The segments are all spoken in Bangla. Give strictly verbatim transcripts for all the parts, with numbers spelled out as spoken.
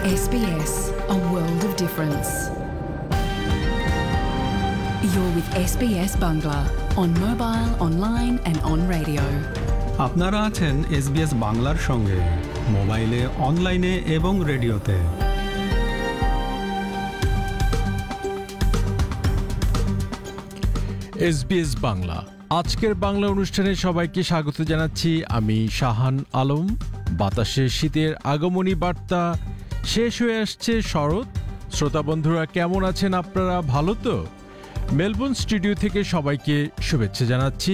S B S, a world of difference. You're with S B S Bangla on mobile, online and on radio. আপনারা আছেন এস বি এস বাংলার সঙ্গে মোবাইলে, অনলাইনে এবং রেডিওতে। এস বি এস বাংলা আজকের বাংলা অনুষ্ঠানে সবাইকে স্বাগত জানাচ্ছি। আমি শাহান আলম। বাতাসে শীতের আগমনী বার্তা, শেষ হয়ে আসছে শরৎ। শ্রোতা বন্ধুরা কেমন আছেন আপনারা? ভালো তো? মেলবোর্ন স্টুডিও থেকে সবাইকে শুভেচ্ছা জানাচ্ছি।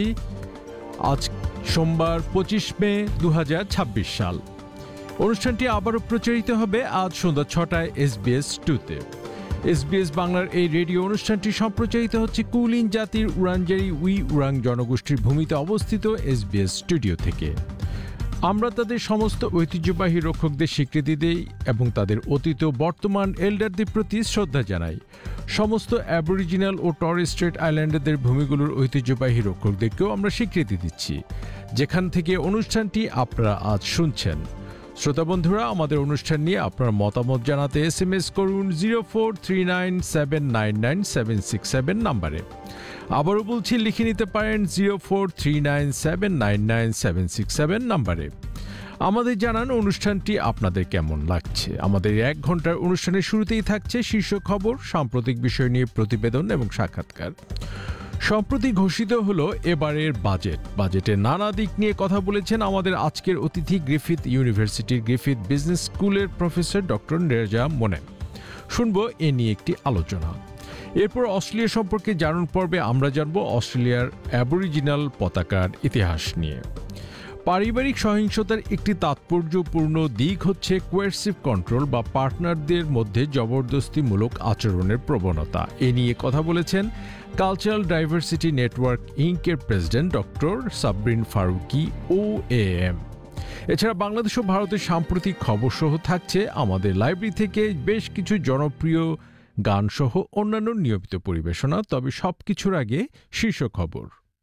আজ সোমবার পঁচিশ মে দু হাজার ছাব্বিশ সাল। অনুষ্ঠানটি আবারও প্রচারিত হবে আজ সন্ধ্যা ছটায় এস বি এস টুতে। এস বি এস বাংলার এই রেডিও অনুষ্ঠানটি সম্প্রচারিত হচ্ছে কুলিন জাতির উড়ানজারি উই উরাং জনগোষ্ঠীর ভূমিতে অবস্থিত এস বি এস স্টুডিও থেকে। আমরা তাদের সমস্ত ঐতিহ্যবাহী রক্ষকদের স্বীকৃতি দেই এবং তাদের অতীত বর্তমান এল্ডারদের প্রতি শ্রদ্ধা জানাই। সমস্ত অ্যাবরিজিনাল ও টরেস স্ট্রেট আইল্যান্ডারদের ভূমিগুলোর ঐতিহ্যবাহী রক্ষকদেরকেও আমরা স্বীকৃতি দিচ্ছি, যেখান থেকে অনুষ্ঠানটি আপনারা আজ শুনছেন। শ্রোতা বন্ধুরা, আমাদের অনুষ্ঠান নিয়ে আপনার মতামত জানাতে এস এম এস করুন zero four three nine seven nine nine seven six seven নাম্বারে। আবারও বলছি, লিখে নিতে পারেন zero four three nine seven nine nine seven six seven নাম্বারে। আমাদের জানান অনুষ্ঠানটি আপনাদের কেমন লাগছে। আমাদের এক ঘন্টার অনুষ্ঠানের শুরুতেই থাকছে শীর্ষ খবর, সাম্প্রতিক বিষয় নিয়ে প্রতিবেদন এবং সাক্ষাৎকার। সম্প্রতি ঘোষিত হলো এবারের বাজেট। বাজেটের নানা দিক নিয়ে কথা বলেছেন আমাদের আজকের অতিথি, গ্রিফিথ ইউনিভার্সিটির গ্রিফিথ বিজনেস স্কুলের প্রফেসর ডক্টর রেজা মোনেম। শুনবো এ নিয়ে একটি আলোচনা। এরপর অস্ট্রেলিয়া সম্পর্কে জানুন পর্বে আমরা জানব অস্ট্রেলিয়ার অ্যাবরিজিনাল পতাকার ইতিহাস নিয়ে। পারিবারিক সহিংসতার একটি তাৎপর্যপূর্ণ দিক হচ্ছে কোয়ার্সিভ কন্ট্রোল বা পার্টনারদের মধ্যে জবরদস্তিমূলক আচরণের প্রবণতা। এ নিয়ে কথা বলেছেন cultural diversity network ইনকের president doctor Sabrin Faruqui O A M. এছাড়া বাংলাদেশ ও ভারতের সাম্প্রতিক খবর সহ থাকছে আমাদের লাইব্রেরি থেকে বেশ কিছু জনপ্রিয় গান সহ অন্যান্য নিয়মিত পরিবেশনা। তবে সবকিছুর আগে শীর্ষ খবর।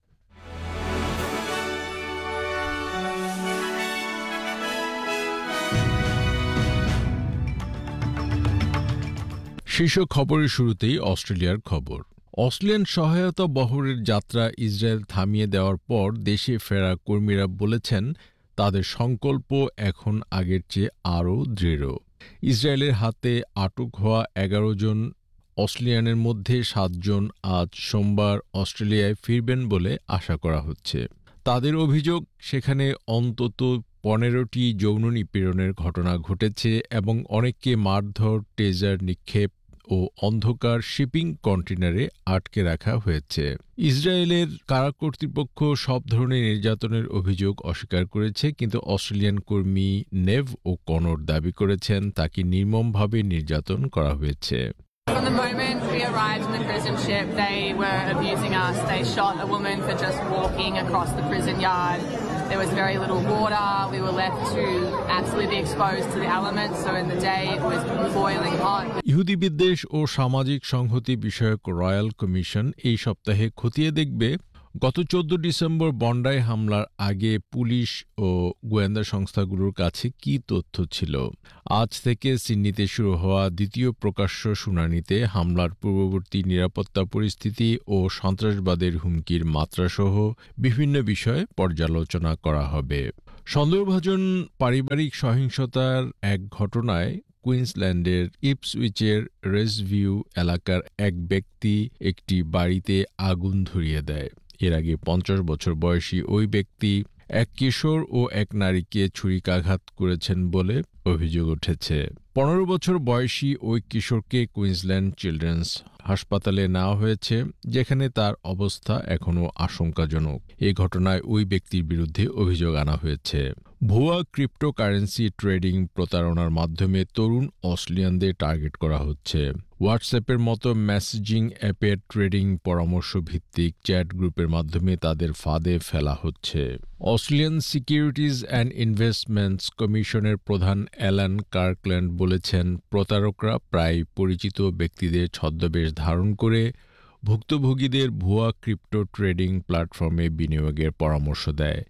শীর্ষ খবরের শুরুতেই অস্ট্রেলিয়ার খবর। অস্ট্রেলিয়ান সহায়তা বহরের যাত্রা ইসরায়েল থামিয়ে দেওয়ার পর দেশে ফেরা কর্মীরা বলেছেন তাদের সংকল্প এখন আগের চেয়ে আরও দৃঢ়। ইসরায়েলের হাতে আটক হওয়া এগারো জন অস্ট্রেলিয়ানের মধ্যে সাতজন আজ সোমবার অস্ট্রেলিয়ায় ফিরবেন বলে আশা করা হচ্ছে। তাদের অভিযোগ, সেখানে অন্তত পনেরোটি যৌন নিপীড়নের ঘটনা ঘটেছে এবং অনেককে মারধর, টেজার নিক্ষেপ ও অন্ধকার শিপিং কন্টেনারে আটকে রাখা হয়েছে। ইসরায়েলের কারা কর্তৃপক্ষ সব ধরনের নির্যাতনের অভিযোগ অস্বীকার করেছে, কিন্তু অস্ট্রেলিয়ান কর্মী নেভ ও কনর দাবি করেছেন তাকে নির্মমভাবে নির্যাতন করা হয়েছে। From the moment we arrived in the prison ship, they were abusing us. They shot a woman for just walking across the prison yard. There was very little water. We were left to absolutely be exposed to the elements. So in the day it was boiling hot. ইহুদি বিদ্বেষ ও সামাজিক সংহতি বিষয়ক রয়্যাল কমিশন এই সপ্তাহে খতিয়ে দেখবে গত চোদ্দ ডিসেম্বর বন্ডাই হামলার আগে পুলিশ ও গোয়েন্দা সংস্থাগুলোর কাছে কী তথ্য ছিল। আজ থেকে সিডনিতে শুরু হওয়া দ্বিতীয় প্রকাশ্য শুনানিতে হামলার পূর্ববর্তী নিরাপত্তা পরিস্থিতি ও সন্ত্রাসবাদের হুমকির মাত্রাসহ বিভিন্ন বিষয় পর্যালোচনা করা হবে। সন্দেহভাজন পারিবারিক সহিংসতার এক ঘটনায় কুইন্সল্যান্ডের ইপসউইচের রেসভিউ এলাকার এক ব্যক্তি একটি বাড়িতে আগুন ধরিয়ে দেয়। এর আগে পঞ্চাশ বছর বয়সী ওই ব্যক্তি এক কিশোর ও এক নারীকে ছুরিকাঘাত করেছেন বলে অভিযোগ উঠেছে। পনেরো বছর বয়সী ওই কিশোরকে কুইন্সল্যান্ড চিলড্রেন্স হাসপাতালে নেওয়া হয়েছে, যেখানে তার অবস্থা এখনও আশঙ্কাজনক। এ ঘটনায় ওই ব্যক্তির বিরুদ্ধে অভিযোগ আনা হয়েছে। ভুয়া ক্রিপ্টোকারেন্সি ট্রেডিং প্রতারণার মাধ্যমে তরুণ অস্ট্রেলিয়ানদের টার্গেট করা হচ্ছে। হোয়াটসঅ্যাপের মতো মেসেজিং অ্যাপের ট্রেডিং পরামর্শ ভিত্তিক চ্যাট গ্রুপের মাধ্যমে তাদের ফাঁদে ফেলা হচ্ছে। অস্ট্রেলিয়ান সিকিউরিটিজ অ্যান্ড ইনভেস্টমেন্টস কমিশনের প্রধান অ্যালান কার্কল্যান্ড বলেছেন, প্রতারকরা প্রায় পরিচিত ব্যক্তিদের ছদ্মবেশ ধারণ করে ভুক্তভোগীদের ভুয়া ক্রিপ্টো ট্রেডিং প্ল্যাটফর্মে বিনিয়োগের পরামর্শ দেয়,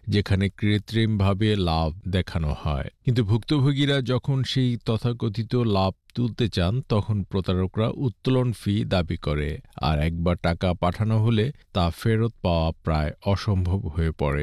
যেখানে কৃত্রিমভাবে লাভ দেখানো হয়। কিন্তু ভুক্তভোগীরা যখন সেই তথাকথিত লাভ তুলতে চান তখন প্রতারকরা উত্তোলন ফি দাবি করে, আর একবার টাকা পাঠানো হলে তা ফেরত পাওয়া প্রায় অসম্ভব হয়ে পড়ে।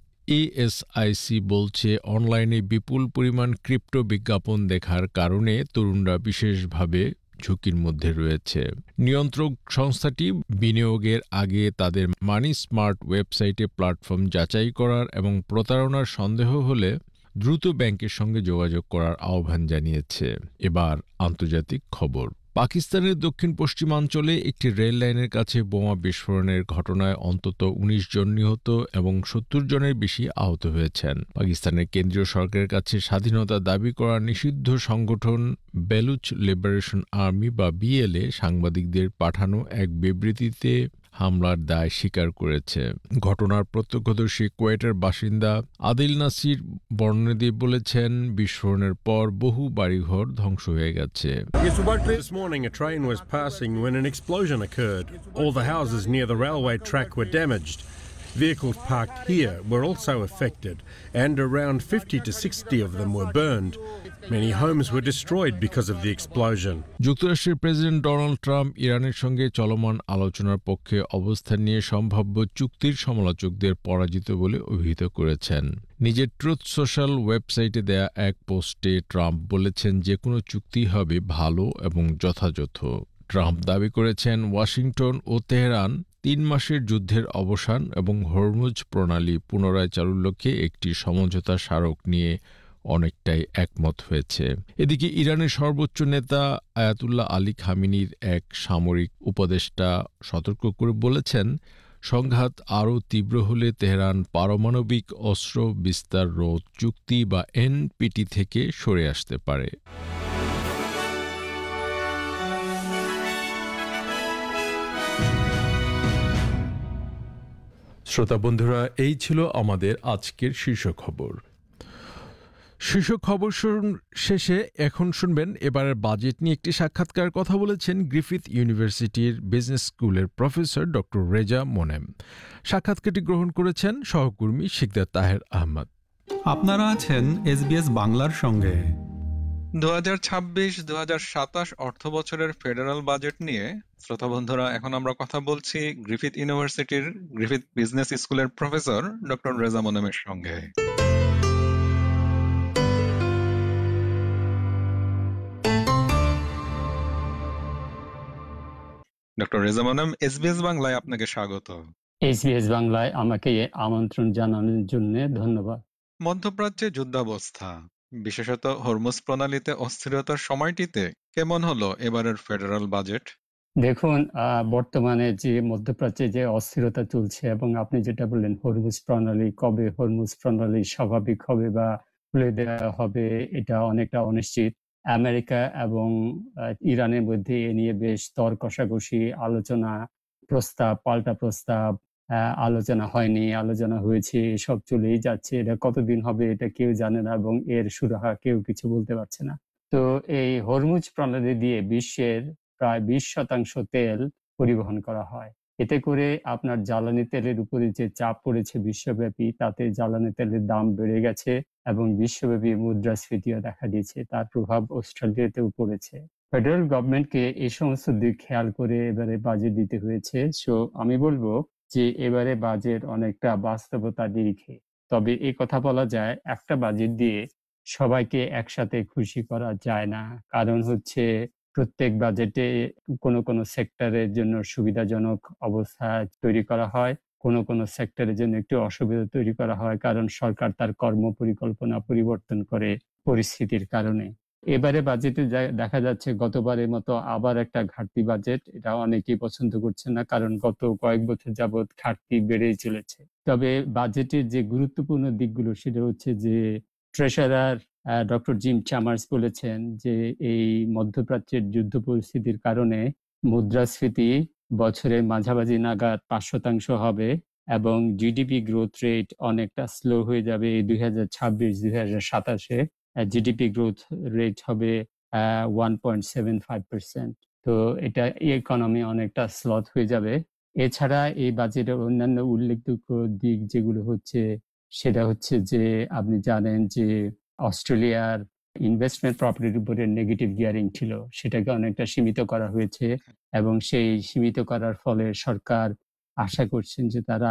এএসআইসি বলছে অনলাইনে বিপুল পরিমাণ ক্রিপ্টো বিজ্ঞাপন দেখার কারণে তরুণরা বিশেষভাবে ঝুঁকির মধ্যে রয়েছে। নিয়ন্ত্রক সংস্থাটি বিনিয়োগের আগে তাদের মানি স্মার্ট ওয়েবসাইটে প্ল্যাটফর্ম যাচাই করার এবং প্রতারণার সন্দেহ হলে দ্রুত ব্যাংকের সঙ্গে যোগাযোগ করার আহ্বান জানিয়েছে। এবার আন্তর্জাতিক খবর। পাকিস্তানের দক্ষিণ পশ্চিমাঞ্চলে একটি রেল লাইনের কাছে বোমা বিস্ফোরণের ঘটনায় অন্তত উনিশ জন নিহত এবং সত্তর জনের বেশি আহত হয়েছেন। পাকিস্তানের কেন্দ্রীয় সরকারের কাছে স্বাধীনতা দাবি করা নিষিদ্ধ সংগঠন বেলুচ লিবারেশন আর্মি বা বিএলএ সাংবাদিকদের পাঠানো এক বিবৃতিতে হামলার দায় স্বীকার করেছে। ঘটনার প্রত্যক্ষদর্শী কুয়েটের বাসিন্দা আদিল নাসির বর্ণনা দিয়ে বলেছেন, বিস্ফোরণের পর বহু বাড়িঘর ধ্বংস হয়ে গেছে। This morning a train was passing when an explosion occurred. All the houses near the railway track were damaged. Vehicles parked here were also affected, and around fifty to sixty of them were burned. Many homes were destroyed because of the explosion. যুক্তরাষ্ট্রের প্রেসিডেন্ট ডোনাল্ড ট্রাম্প ইরানের সঙ্গে চলমান আলোচনার পক্ষে অবস্থান নিয়ে সম্ভাব্য চুক্তির সমালোচকদের পরাজিত বলে অভিহিত করেছেন। নিজের ট্রুথ সোশ্যাল ওয়েবসাইটে দেয়া এক পোস্টে ট্রাম্প বলেছেন যে কোনো চুক্তি হবে ভালো এবং যথাযথ। ট্রাম্প দাবি করেছেন ওয়াশিংটন ও তেহরান তিন মাসের যুদ্ধের অবসান এবং হরমুজ প্রণালী পুনরায় চালুর লক্ষ্যে একটি সমঝোতা স্মারক নিয়ে অনেকটাই একমত হয়েছে। এদিকে ইরানের সর্বোচ্চ নেতা আয়াতুল্লাহ আলী খামেনির এক সামরিক উপদেষ্টা সতর্ক করে বলেছেন, সংঘাত আরও তীব্র হলে তেহরান পারমাণবিক অস্ত্র বিস্তার রোধ চুক্তি বা এনপিটি থেকে সরে আসতে পারে। শ্রোতা বন্ধুরা, এই ছিল আমাদের আজকের শীর্ষ খবর। শীর্ষ খবর শেষে এখন শুনবেন এবারের বাজেট নিয়ে একটি সাক্ষাৎকার। কথা বলেছেন গ্রিফিথ ইউনিভার্সিটির বিজনেস স্কুলের প্রফেসর ডক্টর রেজা মোনেম। সাক্ষাৎকারটি গ্রহণ করেছেন সহকর্মী শিকদার তাহের আহমদ। আপনারা আছেন এসবিএস বাংলার সঙ্গে। দু হাজার ছাব্বিশ দু হাজার সাতাশ অর্থ বছরের ফেডারেল বাজেট নিয়ে শ্রোতা বন্ধুরা, এখন আমরা কথা বলছি গ্রিফিথ ইউনিভার্সিটির গ্রিফিথ বিজনেস স্কুলের প্রফেসর ডক্টর রেজা মোনেমের সঙ্গে। ডক্টর রেজা মোনেম, এসবিএস বাংলায় আপনাকে স্বাগত। এসবিএস বাংলায় আমাকে আমন্ত্রণ জানানোর জন্য ধন্যবাদ। মধ্যপ্রাচ্যে যুদ্ধাবস্থা, বিশেষত হরমুজ প্রণালীতে অস্থিরতার সময়টিতে কেমন হলো এবারের ফেডারেল বাজেট? দেখুন, বর্তমানে যে মধ্যপ্রাচ্যে যে অস্থিরতা চলছে এবং আপনি যেটা বললেন হরমুজ প্রণালী, কবে হরমুজ প্রণালী স্বাভাবিক হবে বা খুলে দেওয়া হবে এটা অনেকটা অনিশ্চিত। আমেরিকা এবং ইরানের মধ্যে এ নিয়ে বেশ দর কষাকষি, আলোচনা, প্রস্তাব পাল্টা প্রস্তাব, আলোচনা হয়নি, আলোচনা হয়েছে, সব চলেই যাচ্ছে। এটা কতদিন হবে এটা কেউ জানে না এবং এর সুরাহা কেউ কিছু বলতে পারছে না। তো এই হরমুজ প্রণালী দিয়ে বিশ্বের প্রায় বিশ শতাংশ তেল পরিবহন করা হয়। এতে করে আপনার জ্বালানি তেলের উপরে যে চাপ পড়েছে বিশ্বব্যাপী, তাতে জ্বালানি তেলের দাম বেড়ে গেছে এবং বিশ্বব্যাপী মুদ্রাস্ফীতিও দেখা দিয়েছে। তার প্রভাব অস্ট্রেলিয়াতেও পড়েছে। ফেডারেল গভর্নমেন্টকে এই সমস্ত দিক খেয়াল করে এবারে বাজেট দিতে হয়েছে। সো আমি বলবো যে এবারে বাজেট অনেকটা বাস্তবতা নিরিখে। তবে এই কথা বলা যায়, একটা বাজেট দিয়ে সবাইকে একসাথে খুশি করা যায় না। কারণ হচ্ছে প্রত্যেক বাজেটে কোনো কোনো সেক্টরের জন্য সুবিধাজনক অবস্থা তৈরি করা হয়, কোনো কোনো সেক্টরের জন্য একটু অসুবিধা তৈরি করা হয়, কারণ সরকার তার কর্ম পরিকল্পনা পরিবর্তন করে পরিস্থিতির কারণে। এবারে বাজেটে দেখা যাচ্ছে গতবারের মতো আবার একটা ঘাটতি বাজেট। এটা অনেকেই পছন্দ করছে না, কারণ গত কয়েক বছর যাবৎ ঘাটতি বেড়েই চলেছে। তবে বাজেটের যে গুরুত্বপূর্ণ দিকগুলো সেটা হচ্ছে যে ট্রেজারার ডক্টর জিম চামার্স বলেছেন যে এই মধ্যপ্রাচ্যের যুদ্ধ পরিস্থিতির কারণে মুদ্রাস্ফীতি বছরের মাঝামাঝি নাগাদ পাঁচ শতাংশ হবে এবং জিডিপি গ্রোথ রেট অনেকটা স্লো হয়ে যাবে। এই দুই হাজার ছাব্বিশ দুই হাজার সাতাশে জিডিপি গ্রোথ রেট হবে one point seven five percent. তো এটা ইকোনমি অনেকটা স্লথ হয়ে যাবে। এছাড়া এই বাজেটের অন্যান্য উল্লেখযোগ্য দিক যেগুলো হচ্ছে সেটা হচ্ছে যে আপনি জানেন যে অস্ট্রেলিয়ার ইনভেস্টমেন্ট প্রপার্টির উপরে নেগেটিভ গিয়ারিং ছিল, সেটাকে অনেকটা সীমিত করা হয়েছে এবং সেই সীমিত করার ফলে সরকার আশা করছেন যে তারা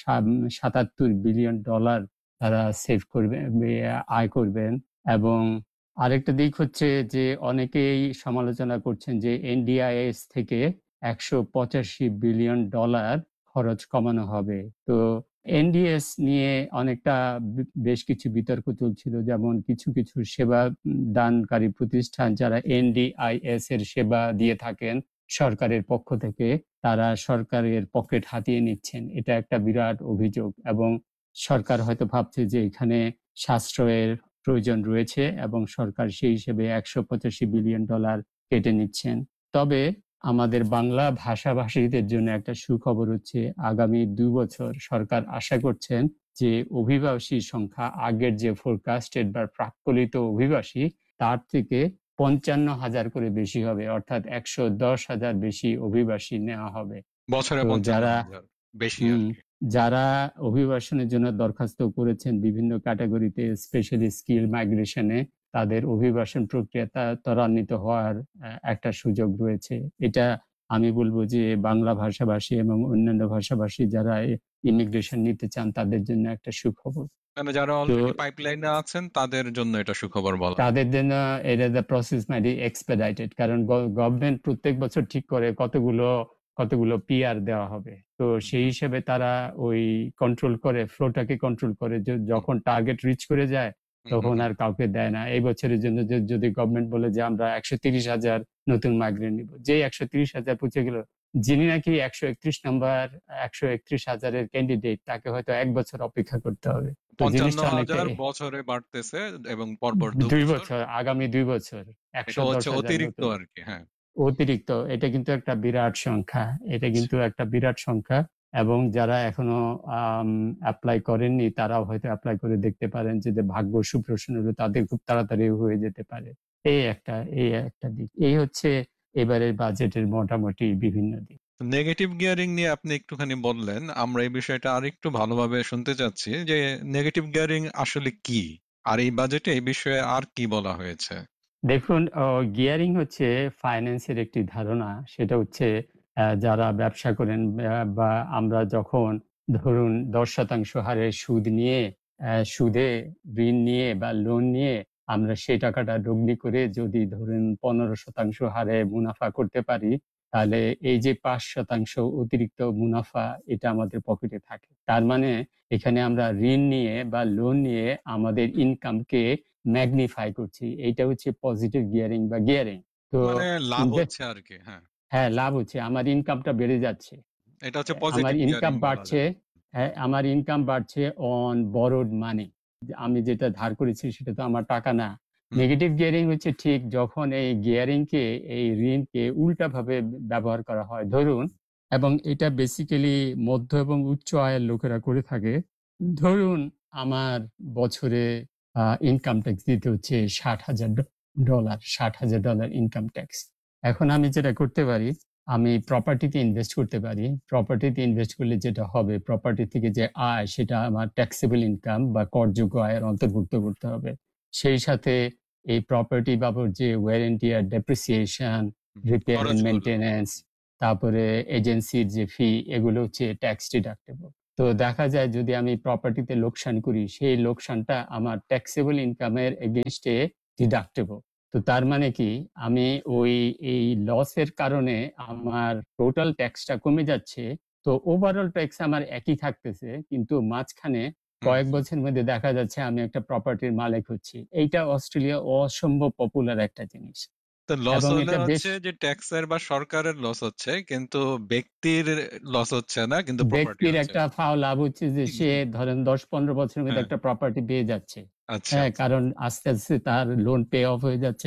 সাতাত্তর বিলিয়ন ডলার তারা সেভ করবে, আয় করবেন। এবং আরেকটা দিক হচ্ছে যে অনেকেই সমালোচনা করছেন যে এনডিআইএস থেকে একশো পঁচাশি বিলিয়ন ডলার খরচ কমানো হবে। তো এনডিএস নিয়ে অনেকটা বেশ কিছু বিতর্ক চলছিল, যেমন কিছু কিছু সেবা দানকারী প্রতিষ্ঠান যারা এনডিআইএস এর সেবা দিয়ে থাকেন সরকারের পক্ষ থেকে, তারা সরকারের পকেট হাতিয়ে নিচ্ছেন। এটা একটা বিরাট অভিযোগ এবং সরকার হয়তো ভাবছে যে এখানে সাশ্রয়ের প্রয়োজন রয়েছে এবং সরকার সেই হিসেবে একশো পঁচাশি বিলিয়ন ডলার কেটে নিচ্ছেন। তবে আমাদের বাংলা ভাষাভাষীদের জন্য একটা সুখবর হচ্ছে আগামী দুই বছর সরকার আশা করছেন যে অভিবাসীর সংখ্যা আগের যে ফোরকাস্টেড বা প্রাক্কলিত অভিবাসী তার থেকে পঞ্চান্ন হাজার করে বেশি হবে, অর্থাৎ একশো দশ হাজার বেশি অভিবাসী নেওয়া হবে বছরে। যারা বেশি যারা অভিবাসনের জন্য দরখাস্ত করেছেন বিভিন্ন ক্যাটাগরিতে, স্পেশালি স্কিল মাইগ্রেশনে, তাদের অভিবাসন প্রক্রিয়া ত্বরান্বিত হওয়ার একটা সুযোগ রয়েছে। এটা আমি বলবো যে বাংলা ভাষাভাষী এবং অন্যান্য ভাষাভাষী যারা ইমিগ্রেশন নিতে চান তাদের জন্য একটা সুখবর। মানে যারা অলরেডি পাইপলাইনে আছেন তাদের জন্য এটা সুখবর বলা, তাদের জন্য এটা দ্য প্রসেস মাইট বি এক্সপেডিটেড, কারণ গভর্নমেন্ট প্রত্যেক বছর ঠিক করে কতগুলো কতগুলো পিআর দেওয়া হবে। তো সেই হিসেবে তারা ওই কন্ট্রোল করে, ফ্লোটাকে কন্ট্রোল করে, যখন টার্গেট রিচ করে যায় তখন আর কাউকে দেয় না। এই বছরের জন্য যদি গভর্নমেন্ট বলে যে আমরা একশো তিরিশ হাজার নতুন মাইগ্রেন্ট নিব, যে একশো তিরিশ হাজার পৌঁছে গেল, যিনি নাকি একশো একত্রিশ নম্বর একশো একত্রিশ হাজারের ক্যান্ডিডেট, তাকে হয়তো এক বছর অপেক্ষা করতে হবে। পঞ্চান্ন হাজার বছরে বাড়তেছে এবং পরপর দুই বছর, আগামী দুই বছর একশো দশ হাজার অতিরিক্ত আর কি। হ্যাঁ, অতিরিক্ত। এটা কিন্তু একটা বিরাট সংখ্যা, এটা কিন্তু একটা বিরাট সংখ্যা। এবং যারা এখনো অ্যাপ্লাই করেননি তারাও হয়তো অ্যাপ্লাই করে দেখতে পারেন যে ভাগ্য সুপ্রসন্ন হলে তাদের খুব তাড়াতাড়ি হয়ে যেতে পারে। এই একটা এই একটা দিক। এই হচ্ছে এবারের বাজেটের মোটামুটি বিভিন্ন দিক। নেগেটিভ গিয়ারিং নিয়ে আপনি একটুখানি বললেন, আমরা এই বিষয়টা আরেকটু ভালোভাবে শুনতে চাচ্ছি যে নেগেটিভ গিয়ারিং আসলে কি, আর এই বাজেটে এই বিষয়ে আর কি বলা হয়েছে। দেখুন, গিয়ারিং হচ্ছে ফাইন্যান্সের একটি ধারণা। সেটা হচ্ছে যারা ব্যবসা করেন বা আমরা যখন ধরুন দশ শতাংশ হারে সুদ নিয়ে সুদে ঋণ নিয়ে বা লোন নিয়ে আমরা সেই টাকাটা লগ্নি করে যদি ধরুন পনেরো শতাংশ হারে মুনাফা করতে পারি, তাহলে এই যে পাঁচ শতাংশ অতিরিক্ত মুনাফা এটা আমাদের পকেটে থাকে। তার মানে এখানে আমরা ঋণ নিয়ে বা লোন নিয়ে আমাদের ইনকামকে ম্যাগনিফাই করছি। এইটা হচ্ছে পজিটিভ গিয়ারিং বা গিয়ারিং। তো মানে লাভ হচ্ছে আর কি। হ্যাঁ হ্যাঁ লাভ হচ্ছে, আমার ইনকামটা বেড়ে যাচ্ছে, এটা হচ্ছে পজিটিভ আমার গিয়ারিং ইনকাম বাড়ছে। হ্যাঁ, আমার ইনকাম বাড়ছে অন বরোড মানি। আমি যেটা ধার করেছি সেটা তো আমার টাকা না। নেগেটিভ গিয়ারিং হচ্ছে ঠিক যখন এই গিয়ারিংকে, এই ঋণকে উল্টাভাবে ব্যবহার করা হয়। ধরুন, এবং এটা বেসিক্যালি মধ্য এবং উচ্চ আয়ের লোকেরা করে থাকে। ধরুন আমার বছরে ইনকাম ট্যাক্স দিতে হচ্ছে ষাট হাজার ডলার ষাট হাজার ডলার ইনকাম ট্যাক্স। এখন আমি যেটা করতে পারি, আমি প্রপার্টিতে ইনভেস্ট করতে পারি। প্রপার্টিতে ইনভেস্ট করলে যেটা হবে, প্রপার্টি থেকে যে আয় সেটা আমার ট্যাক্সেবল ইনকাম বা করযোগ্য আয়ের অন্তর্ভুক্ত করতে হবে। সেই সাথে এই প্রপার্টি বাবদ যে warranty R depreciation, repair and maintenance, তারপরে এজেন্সির যে ফি, এগুলো হচ্ছে ট্যাক্স ডিডাক্টেবল। তো দেখা যায় যদি আমি প্রপার্টিতে লোকসান করি, সেই লোকসানটা আমার ট্যাক্সেবল ইনকামের এগেইনস্টে ডিডাক্টেবল। তো তার মানে কি, আমি ওই এই লসের কারণে আমার টোটাল ট্যাক্সটা কমে যাচ্ছে। তো ওভারঅল ট্যাক্স আমার একই থাকতেছে, কিন্তু মাঝখানে কয়েক বছরের মধ্যে দেখা যাচ্ছে আমি একটা প্রপার্টির মালিক হচ্ছি। এইটা অস্ট্রেলিয়া অসম্ভব পপুলার একটা জিনিস। তো লস হলে হচ্ছে যে ট্যাক্সের বা সরকারের লস হচ্ছে, কিন্তু ব্যক্তির লস হচ্ছে না, কিন্তু ব্যক্তির একটা ফাও লাভ হচ্ছে যে সে ধরেন দশ পনেরো বছরের মধ্যে একটা প্রপার্টি পেয়ে যাচ্ছে। হ্যাঁ, কারণ আস্তে আস্তে তার লোন পে অফ হয়ে যাচ্ছে।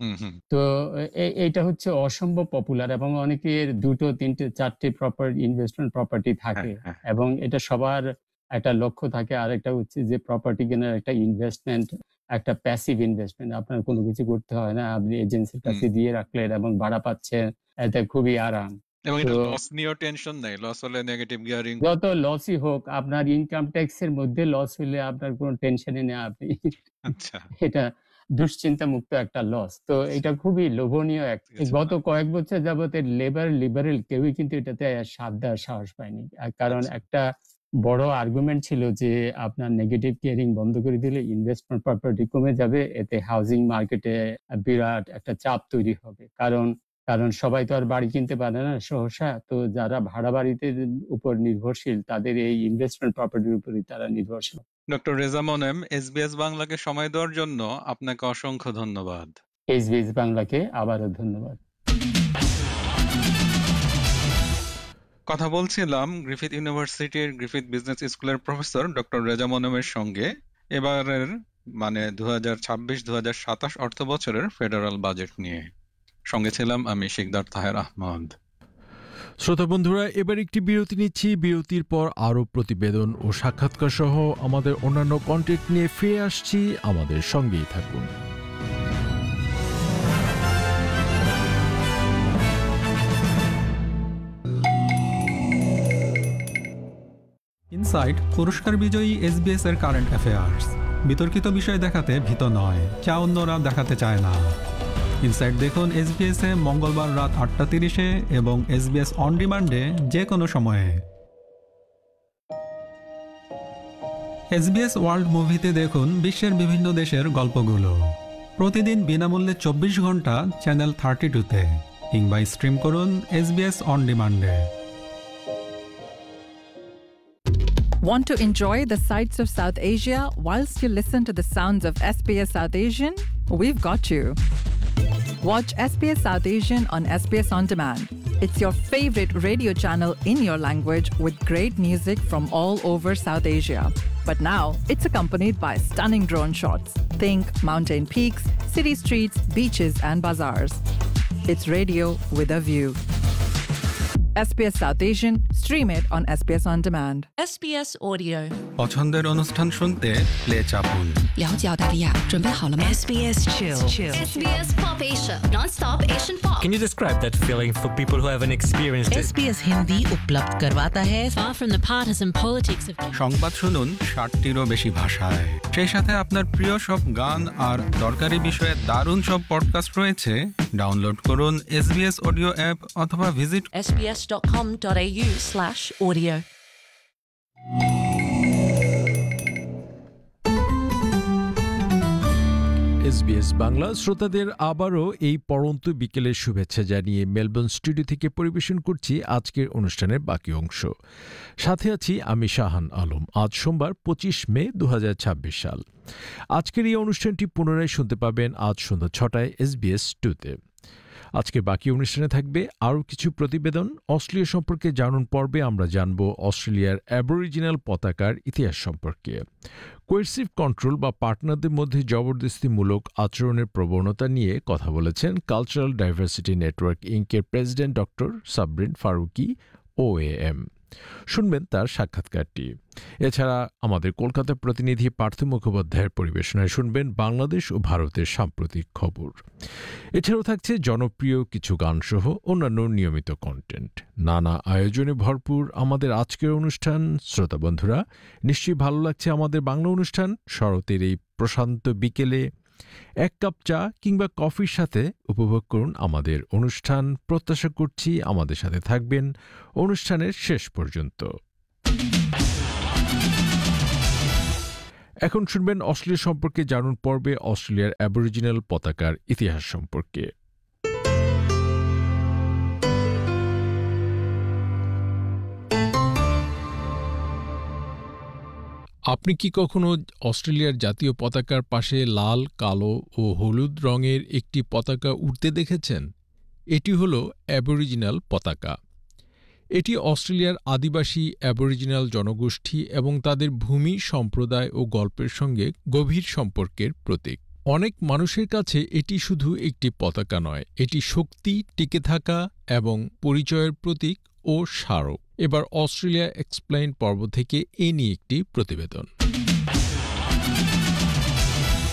তো এইটা হচ্ছে অসম্ভব পপুলার এবং অনেকের দুটো তিনটে চারটে প্রপার্টি ইনভেস্টমেন্ট প্রপার্টি থাকে এবং এটা সবার একটা লক্ষ্য থাকে। আর একটা হচ্ছে যে প্রপার্টি কেনার একটা ইনভেস্টমেন্ট, একটা প্যাসিভ ইনভেস্টমেন্ট, আপনার কোনো কিছু করতে হয় না, আপনি এজেন্সির কাছে দিয়ে রাখলেন এবং ভাড়া পাচ্ছেন, এটা খুবই আরাম। এবং এটা তো লস নিয়েও টেনশন নেই, লস হলে নেগেটিভ গিয়ারিং। যত লসই হোক আপনার ইনকাম ট্যাক্সের মধ্যে লস হলে আপনার কোনো টেনশনই নেই, আপনি আচ্ছা এটা দুশ্চিন্তা মুক্ত একটা লস। তো এটা খুবই লোভনীয় এক ঠিক আছে গত ভাই। কয়েক বছর যাবতে লেবার লিবারেল কেউই কিন্তু এটাতে সাথ দেওয়ার সাহস পায়নি। আ কারণ আচ্ছা একটা বড় আর্গুমেন্ট ছিল যে আপনার নেগেটিভ গিয়ারিং বন্ধ করে দিলে ইনভেস্টমেন্ট প্রপার্টি কমে যাবে। এতে হাউজিং মার্কেটে আ বিরাট একটা চাপ তৈরি হবে। কারণ কারণ সবাই তো আর বাড়ি কিনতে পারে না সহসা। তো যারা ভাড়া বাড়িতে উপর নির্ভরশীল তাদের এই ইনভেস্টমেন্ট প্রপার্টির উপরই তারা নির্ভরশীল। ডক্টর রেজা মোনেম, এসবিএস বাংলাকে সময় দেওয়ার জন্য আপনাকে অসংখ্য ধন্যবাদ। এইচবিএস বাংলাকে আবারও ধন্যবাদ। কথা বলছিলাম গ্রিফিথ ইউনিভার্সিটির গ্রিফিথ বিজনেস স্কুলের প্রফেসর ডক্টর রেজা মোনেমের সঙ্গে এবারের মানে দু হাজার ছাব্বিশ দু হাজার সাতাশ অর্থ বছরের ফেডারাল বাজেট নিয়ে। সঙ্গে ছিলাম আমি শিকদার তাহের আহমদ। শ্রোতা বন্ধুরা, এবার একটি বিরতি নিচ্ছি। বিরতির পর আরও প্রতিবেদন ও সাক্ষাৎকার সহ আমাদের অন্যান্য কন্টেন্ট নিয়ে ফিরে আসছি, আমাদের সঙ্গেই থাকুন। ইনসাইট পুরস্কার বিজয়ী এসবিএস এর কারেন্ট অ্যাফেয়ার্স। বিতর্কিত বিষয় দেখাতে ভীত নয়, যা অন্যরা দেখাতে চায় না। ইনসাইট দেখুন এসবিএস এ মঙ্গলবার রাত আটটা তিরিশে এবং এসবিএস অন ডিমান্ডে যে কোনো সময়ে। এসবিএস ওয়ার্ল্ড মুভিতে দেখুন বিশ্বের বিভিন্ন দেশের গল্পগুলো প্রতিদিন বিনামূল্যে চব্বিশ ঘন্টা চ্যানেল থার্টি টুতে, কিংবা স্ট্রিম করুন SBS on ডিমান্ডে। Want to enjoy the sights of South Asia whilst you listen to the sounds of S B S South Asian? We've got you. Watch S B S South Asian on S B S On Demand. It's your favorite radio channel in your language with great music from all over South Asia. But now it's accompanied by stunning drone shots. Think mountain peaks, city streets, beaches and bazaars. It's radio with a view. S B S South Asian, stream it on S B S On Demand. S B S Audio. পছন্দের অনুষ্ঠান শুনতে play চাপুন। 了解澳大利亚，准备好了吗 S B S Chill. S B S Pop Asia, non-stop Asian pop. Can you describe that feeling for people who haven't experienced it? S B S Hindi उपलब्ध करवाता है far from the partisan politics of সংবাদ শুনুন ষাটটিরও বেশি ভাষায়। সেই সাথে আপনার প্রিয় সব গান আর দরকারি বিষয়ে দারুণ সব পডকাস্ট রয়েছে। ডাউনলোড করুন এসবিএস অডিও অ্যাপ অথবা visit S B S dot com dot A U slash audio. SBS Bangla শ্রোতাদের আবারও এই পড়ন্ত বিকেলের শুভেচ্ছা জানিয়ে মেলবোর্ন স্টুডিও থেকে পরিবেশন করছি আজকের অনুষ্ঠানের বাকি অংশ। সাথে আছি আমি শাহান আলম। আজ সোমবার পঁচিশ মে দু হাজার ছাব্বিশ সাল। আজকের এই অনুষ্ঠানটি পুনরায় শুনতে পাবেন আজ সন্ধ্যা ছটায় এসবিএস টুতে। আজকে বাকি অনুষ্ঠানে থাকবে আরও কিছু প্রতিবেদন। অস্ট্রেলিয়া সম্পর্কে জানুন পর্বে আমরা জানব অস্ট্রেলিয়ার অ্যাবরিজিনাল পতাকার ইতিহাস সম্পর্কে। কোয়েরসিভ কন্ট্রোল বা পার্টনারদের মধ্যে জবরদস্তিমূলক আচরণের প্রবণতা নিয়ে কথা বলেছেন cultural diversity network ইনকের president doctor Sabrin Faruqui O A M. শুনবেন তার সাক্ষাৎকারটি। এছাড়া আমাদের কলকাতার প্রতিনিধি পার্থ মুখোপাধ্যায়ের পরিবেশনায় শুনবেন বাংলাদেশ ও ভারতের সাম্প্রতিক খবর। এছাড়াও থাকছে জনপ্রিয় কিছু গানসহ অন্যান্য নিয়মিত কন্টেন্ট। নানা আয়োজনে ভরপুর আমাদের আজকের অনুষ্ঠান। শ্রোতা বন্ধুরা, নিশ্চয়ই ভালো লাগছে আমাদের বাংলা অনুষ্ঠান। শরতের এই প্রশান্ত বিকেলে এক কাপ চা কিংবা কফির সাথে উপভোগ করুন আমাদের অনুষ্ঠান। প্রত্যাশা করছি আমাদের সাথে থাকবেন অনুষ্ঠানের শেষ পর্যন্ত। এখন শুনবেন অস্ট্রেলিয়া সম্পর্কে জানুন পর্বে অস্ট্রেলিয়ার অ্যাবরিজিনাল পতাকার ইতিহাস সম্পর্কে। আপনি কি কখনো অস্ট্রেলিয়ার জাতীয় পতাকার পাশে লাল, কালো ও হলুদ রঙের একটি পতাকা উড়তে দেখেছেন? এটি হল অ্যাবরিজিনাল পতাকা। এটি অস্ট্রেলিয়ার আদিবাসী অ্যাবরিজিনাল জনগোষ্ঠী এবং তাদের ভূমি, সম্প্রদায় ও গল্পের সঙ্গে গভীর সম্পর্কের প্রতীক। অনেক মানুষের কাছে এটি শুধু একটি পতাকা নয়, এটি শক্তি, টিকে থাকা এবং পরিচয়ের প্রতীক ও স্মারক। এবার অস্ট্রেলিয়া এক্সপ্লেইন পর্ব থেকে এ নিয়ে একটি প্রতিবেদন।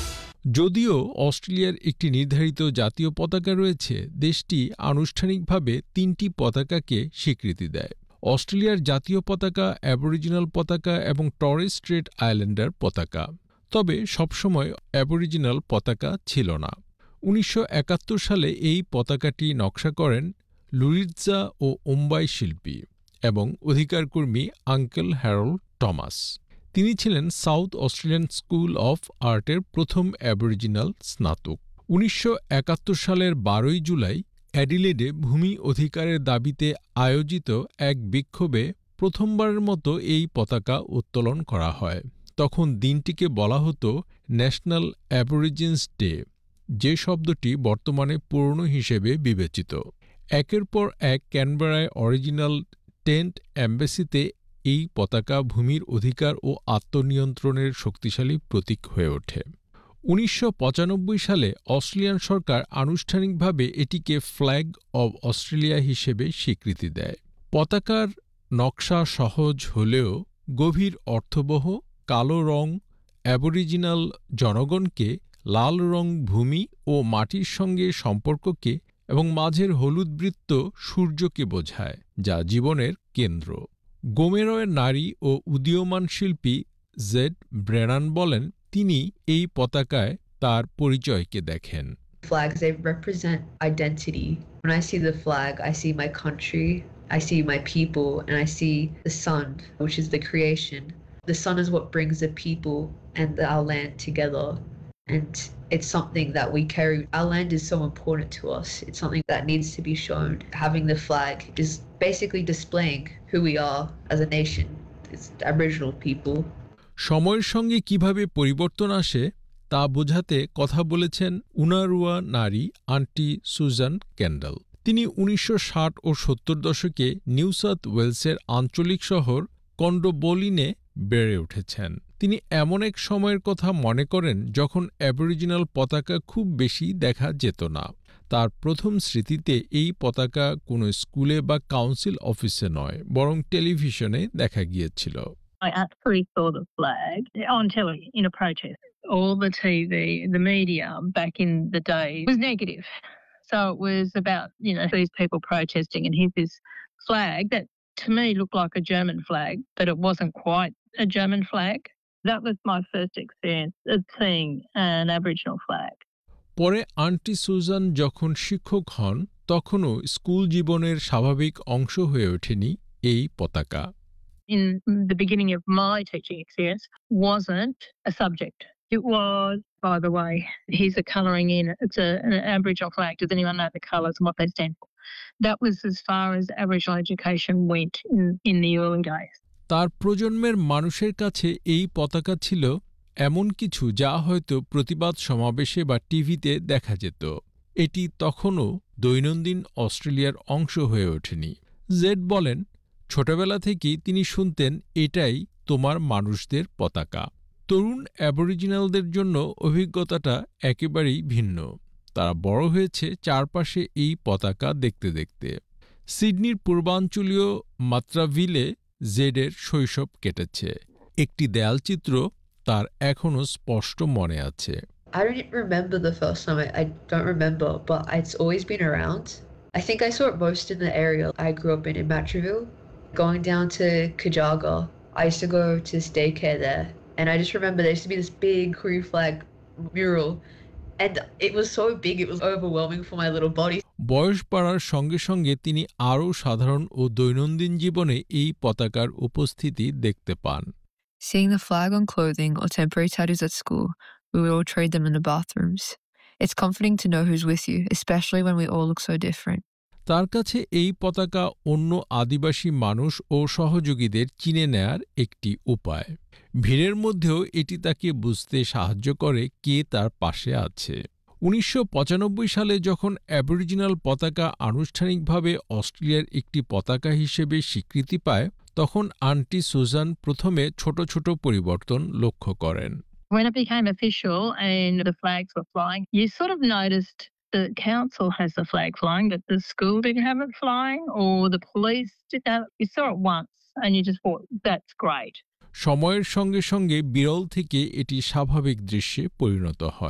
যদিও অস্ট্রেলিয়ার একটি নির্ধারিত জাতীয় পতাকা রয়েছে, দেশটি আনুষ্ঠানিকভাবে তিনটি পতাকাকে স্বীকৃতি দেয়: অস্ট্রেলিয়ার জাতীয় পতাকা, অ্যাবরিজিনাল পতাকা এবং টরেস স্ট্রেট আইল্যান্ডার পতাকা। তবে সবসময় অ্যাবরিজিনাল পতাকা ছিল না। উনিশশো একাত্তর সালে এই পতাকাটি নকশা করেন লুরিৎজা ও ওম্বাই শিল্পী এবং অধিকারকর্মী আঙ্কেল হ্যারল্ড টমাস। তিনি ছিলেন সাউথ অস্ট্রেলিয়ান স্কুল অফ আর্টের প্রথম অ্যাবরিজিনাল স্নাতক। উনিশশো একাত্তর সালের বারোই জুলাই অ্যাডিলেডে ভূমি অধিকারের দাবিতে আয়োজিত এক বিক্ষোভে প্রথমবারের মতো এই পতাকা উত্তোলন করা হয়। তখন দিনটিকে বলা হতো ন্যাশনাল অ্যাবরিজিনস ডে, যে শব্দটি বর্তমানে পুরনো হিসেবে বিবেচিত। একের পর এক ক্যানবেরায় অরিজিনাল টেন্ট অ্যাম্বাসিতে এই পতাকা ভূমির অধিকার ও আত্মনিয়ন্ত্রণের শক্তিশালী প্রতীক হয়ে ওঠে। উনিশশো পঁচানব্বই সালে অস্ট্রেলিয়ান সরকার আনুষ্ঠানিকভাবে এটিকে ফ্ল্যাগ অব অস্ট্রেলিয়া হিসেবে স্বীকৃতি দেয়। পতাকার নকশা সহজ হলেও গভীর অর্থবহ। কালো রং অ্যাবরিজিনাল জনগণকে, লাল রং ভূমি ও মাটির সঙ্গে সম্পর্ককে এবং মাঝের হলুদ বৃত্ত সূর্যকে বোঝায়, যা জীবনের কেন্দ্র। গোমেরয়ের নারী ও উদীয়মান শিল্পী জেড ব্রেনান বলেন, তিনি এই পতাকায় তার পরিচয়কে দেখেন। Flags, they represent identity. When I see the flag, I see my country, I see my people, and I see the sun, which is the creation. The sun is what brings the people and the, our land together. And it's something that we carry. Our land is so important to us. It's something that needs to be shown. Having the flag is basically displaying who we are as a nation. It's Aboriginal people. সময়ের সঙ্গে কিভাবে পরিবর্তন আসে তা বোঝাতে কথা বলেছেন উনারুয়া নারী আন্টি সুজান ক্যান্ডল। তিনি উনিশশো ষাট ও সত্তর দশকে নিউ সাউথ ওয়েলসের আঞ্চলিক শহর কন্ডোবোলিনে বেড়ে উঠেছেন। তিনি এমন এক সময়ের কথা মনে করেন যখন অ্যাবরিজিনাল পতাকা খুব বেশি দেখা যেত না। তার প্রথম স্মৃতিতে এই পতাকা কোনো স্কুলে বা কাউন্সিল অফিসে নয়, বরং টেলিভিশনে দেখা গিয়েছিল। I actually saw the flag on telly in a protest. All the T V, the media back in the day was negative. So it was about, you know, these people protesting, and here's this flag that to me looked like a German flag, but it wasn't quite a German flag. That was my first experience of seeing an Aboriginal flag. পরে আন্টি সুজান যখন শিক্ষক হন, তখনও স্কুল জীবনের স্বাভাবিক অংশ হয়ে ওঠেনি এই পতাকা। In the beginning of my teaching experience, wasn't a subject. It was, by the way, here's a colouring in. It's a, an Aboriginal flag. Does anyone know the colours and what they stand for? That was as far as Aboriginal education went in, in the early days. তার প্রজন্মের মানুষের কাছে এই পতাকা ছিল এমন কিছু যা হয়তো প্রতিবাদ সমাবেশে বা টিভিতে দেখা যেত। এটি তখনও দৈনন্দিন অস্ট্রেলিয়ার অংশ হয়ে ওঠেনি। জেড বলেন, ছোটবেলা থেকেই তিনি শুনতেন এটাই তোমার মানুষদের পতাকা। তরুণ অ্যাবরিজিনালদের জন্য অভিজ্ঞতাটা একেবারেই ভিন্ন। তারা বড় হয়েছে চারপাশে এই পতাকা দেখতে দেখতে। সিডনির পূর্বাঞ্চলীয় মাত্রাভিলে জেডের শৈশব কেটেছে। একটি দেয়ালচিত্র তার এখনও স্পষ্ট মনে আছে। I don't remember the first time. I, I don't remember, but it's always been around. I think I saw it most in the area I grew up in, in Matraville. Going down to Kajaga, I used to go to daycare there. And I just remember there used to be this big Korean flag mural. And it was so big, it was overwhelming for my little body. বয়স বাড়ার সঙ্গে সঙ্গে তিনি আরও সাধারণ ও দৈনন্দিন জীবনে এই পতাকার উপস্থিতি দেখতে পান। Seeing the flag on clothing or temporary tattoos at school, we would all trade them in the bathrooms. It's comforting to know who's with you, especially when we all look so different. তার কাছে এই পতাকা অন্য আদিবাসী মানুষ ও সহযোগীদের চিনে নেয়ার একটি উপায়। ভিড়ের মধ্যেও এটি তাকে বুঝতে সাহায্য করে কে তার পাশে আছে। উনিশশো পঁচানব্বই সালে যখন অ্যাবরিজিনাল পতাকা আনুষ্ঠানিকভাবে অস্ট্রেলিয়ার একটি পতাকা হিসেবে স্বীকৃতি পায়, তখন আন্টি সুজান প্রথমে ছোট ছোট পরিবর্তন লক্ষ্য করেন। When it became official and the flags were flying, you sort of noticed the council has the flag flying, but the school didn't have it flying, or the police didn't have it. You saw it once and you just thought, that's great. সময়ের সঙ্গে সঙ্গে বিরল থেকে এটি স্বাভাবিক দৃশ্যে পরিণত হয়।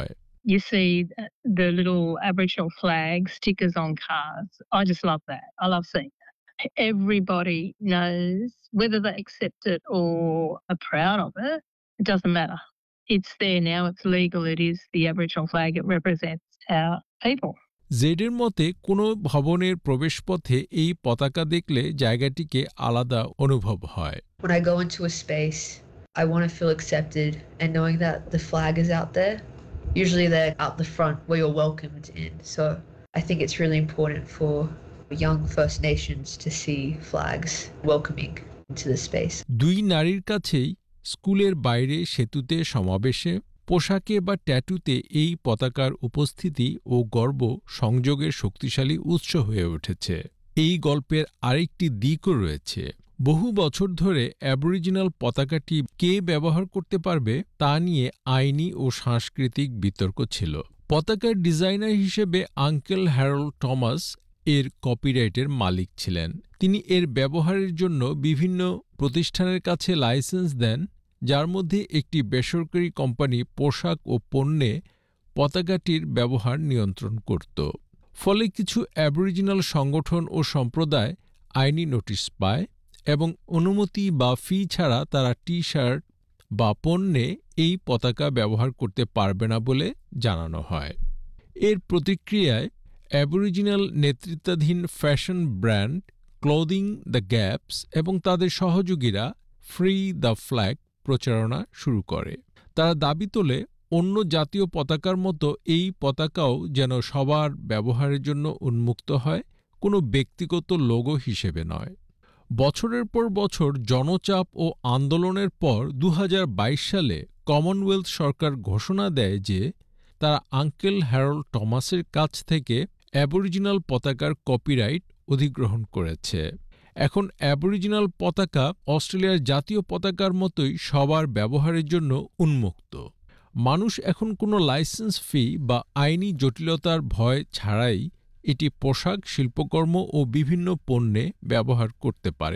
You see the little Aboriginal flag stickers on cars. I just love that. I love seeing that. Everybody knows whether they accept it or are proud of it. It doesn't matter. It's there now. It's legal. It is the Aboriginal flag. It represents our people. জেডের মতে কোনো ভবনের প্রবেশপথে এই পতাকা দেখলে জায়গাটিকে আলাদা অনুভব হয়। When I go into a space, I want to feel accepted, and knowing that the flag is out there, usually they're out the front where you're welcomed in. So I think it's really important for young First Nations to see flags welcoming into the space. দুই নারীর কাছেই স্কুলের বাইরে সেতুতে সমাবেশে পোশাকে বা ট্যাটুতে এই পতাকার উপস্থিতি ও গর্ব সংযোগের শক্তিশালী উৎস হয়ে উঠেছে। এই গল্পের আরেকটি দিকও রয়েছে। বহু বছর ধরে অ্যাবরিজিনাল পতাকাটি কে ব্যবহার করতে পারবে তা নিয়ে আইনি ও সাংস্কৃতিক বিতর্ক ছিল। পতাকার ডিজাইনার হিসেবে আঙ্কেল হ্যারল্ড টমাস এর কপিরাইটের মালিক ছিলেন। তিনি এর ব্যবহারের জন্য বিভিন্ন প্রতিষ্ঠানের কাছে লাইসেন্স দেন, যার মধ্যে একটি বেসরকারি কোম্পানি পোশাক ও পণ্যে পতাকাটির ব্যবহার নিয়ন্ত্রণ করত। ফলে কিছু অ্যাবরিজিনাল সংগঠন ও সম্প্রদায় আইনি নোটিশ পায় এবং অনুমতি বা ফি ছাড়া তারা টি শার্ট বা পণ্যে এই পতাকা ব্যবহার করতে পারবে না বলে জানানো হয়। এর প্রতিক্রিয়ায় অ্যাবরিজিনাল নেতৃত্বাধীন fashion brand clothing the gaps এবং তাদের সহযোগীরা ফ্রি দ্য ফ্ল্যাগ প্রচারণা শুরু করে। তারা দাবি তোলে অন্য জাতীয় পতাকার মতো এই পতাকাও যেন সবার ব্যবহারের জন্য উন্মুক্ত হয়, কোনো ব্যক্তিগত লোগো হিসেবে নয়। বছরের পর বছর জনচাপ ও আন্দোলনের পর দু হাজার বাইশ সালে কমনওয়েলথ সরকার ঘোষণা দেয় যে তারা আঙ্কেল হ্যারল্ড টমাসের কাছ থেকে অ্যাবরিজিনাল পতাকার কপিরাইট অধিগ্রহণ করেছে। এখন অ্যাবরিজিনাল পতাকা অস্ট্রেলিয়ার জাতীয় পতাকার মতোই সবার ব্যবহারের জন্য উন্মুক্ত। মানুষ এখন কোনো লাইসেন্স ফি বা আইনি জটিলতার ভয় ছাড়াই এটি পোশাক, শিল্পকর্ম ও বিভিন্ন পণ্যে ব্যবহার করতে পারে।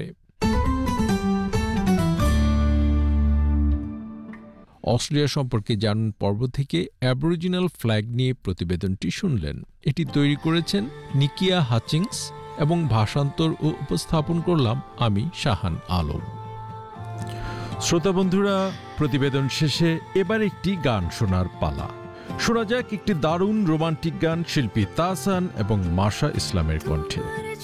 অস্ট্রেলিয়া সম্পর্কে জানুন পর্ব থেকে অ্যাবরিজিনাল ফ্ল্যাগ নিয়ে প্রতিবেদনটি শুনলেন। এটি তৈরি করেছেন নিকিয়া হাচিংস এবং ভাষান্তর ও উপস্থাপন করলাম আমি শাহান আলম। শ্রোতা বন্ধুরা, প্রতিবেদন শেষে এবার একটি গান শোনার পালা। শোনা যাক একটি দারুণ রোমান্টিক গান শিল্পী তাহসান এবং মাশা ইসলামের কণ্ঠে।